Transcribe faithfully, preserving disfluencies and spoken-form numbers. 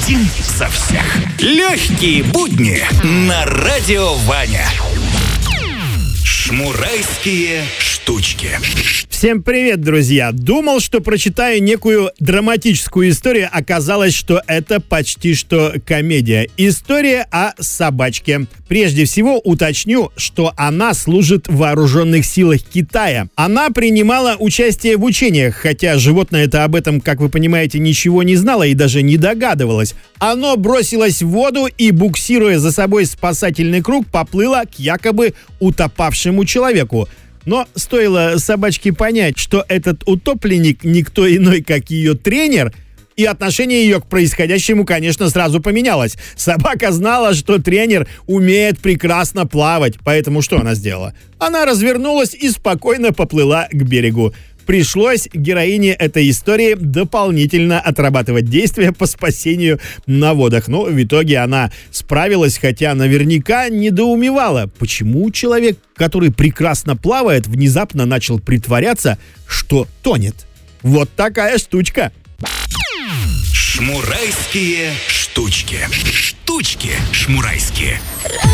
Один за всех. Легкие будни на радио Ваня. Шмурайские штучки. Всем привет, друзья! Думал, что прочитаю некую драматическую историю, оказалось, что это почти что комедия. История о собачке. Прежде всего уточню, что она служит в вооруженных силах Китая. Она принимала участие в учениях, хотя животное это об этом, как вы понимаете, ничего не знало и даже не догадывалось. Оно бросилось в воду и, буксируя за собой спасательный круг, поплыло к якобы утопавшему человеку. Но стоило собачке понять, что этот утопленник никто иной, как ее тренер, и отношение ее к происходящему, конечно, сразу поменялось. Собака знала, что тренер умеет прекрасно плавать, поэтому что она сделала? Она развернулась и спокойно поплыла к берегу. Пришлось героине этой истории дополнительно отрабатывать действия по спасению на водах. Но в итоге она справилась, хотя наверняка недоумевала, почему человек, который прекрасно плавает, внезапно начал притворяться, что тонет. Вот такая штучка. Шмурайские штучки. Штучки шмурайские.